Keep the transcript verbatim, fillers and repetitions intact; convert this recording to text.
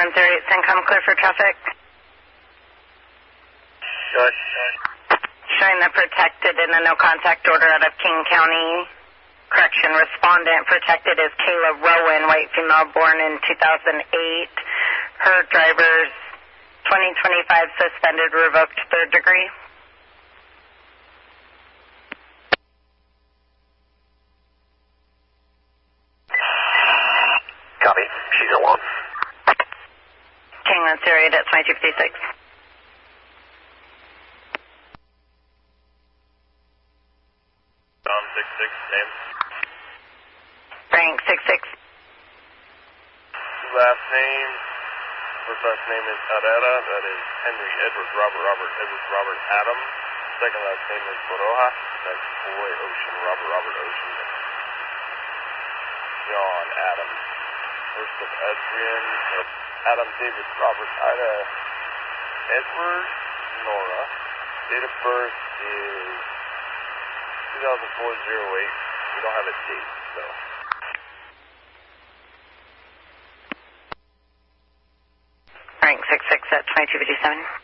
one zero eight, CENTCOM clear for traffic. Good. Showing the protected in a no contact order out of King County. Correction, respondent protected is Kayla Rowan, white female, born in two thousand eight. Her driver's twenty twenty-five suspended, revoked, third degree. Copy. She's alone. King one zero eight at twenty-two fifty-six. Tom six six, name. Frank six six. Last name. First last name is Herrera. That is Henry Edward Robert Robert Edward Robert Adam. Second last name is Boroja. That's Boy Ocean Robert Robert Ocean. John Adams. First of Adrian. Adam David Robert Ida Edward Nora. Date of birth is two thousand four oh eight. We don't have a date, so. Frank six six at twenty-two fifty-seven.